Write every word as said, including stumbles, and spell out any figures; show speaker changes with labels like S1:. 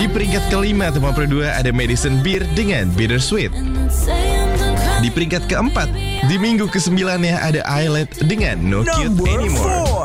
S1: peringkat kelima atau lima puluh dua ada Madison Beer dengan Bittersweet. Di peringkat keempat, di minggu kesembilan ya ada Islet dengan No Cute Anymore.